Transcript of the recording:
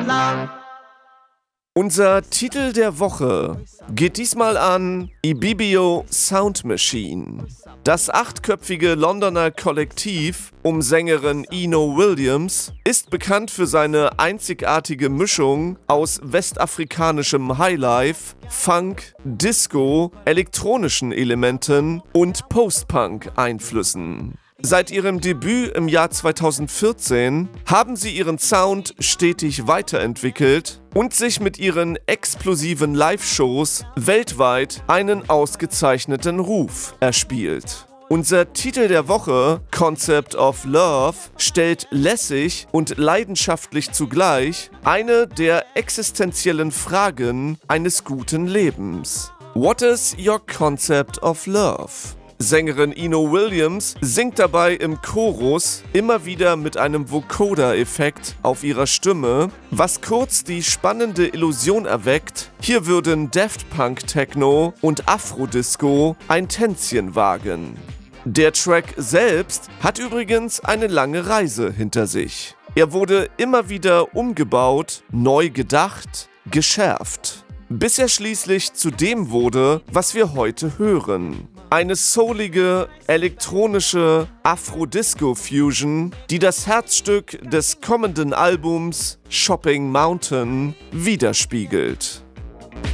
love. Unser Titel der Woche geht diesmal an Ibibio Sound Machine. Das 8-köpfige Londoner Kollektiv um Sängerin Eno Williams ist bekannt für seine einzigartige Mischung aus westafrikanischem Highlife, Funk, Disco, elektronischen Elementen und Post-Punk-Einflüssen. Seit ihrem Debüt im Jahr 2014 haben sie ihren Sound stetig weiterentwickelt und sich mit ihren explosiven Live-Shows weltweit einen ausgezeichneten Ruf erspielt. Unser Titel der Woche, Concept of Love, stellt lässig und leidenschaftlich zugleich eine der existenziellen Fragen eines guten Lebens. What is your concept of love? Sängerin Eno Williams singt dabei im Chorus immer wieder mit einem Vocoder-Effekt auf ihrer Stimme, was kurz die spannende Illusion erweckt, hier würden Daft Punk Techno und Afrodisco ein Tänzchen wagen. Der Track selbst hat übrigens eine lange Reise hinter sich. Er wurde immer wieder umgebaut, neu gedacht, geschärft, bis er schließlich zu dem wurde, was wir heute hören. Eine soulige, elektronische Afro-Disco-Fusion, die das Herzstück des kommenden Albums Shopping Mountain widerspiegelt.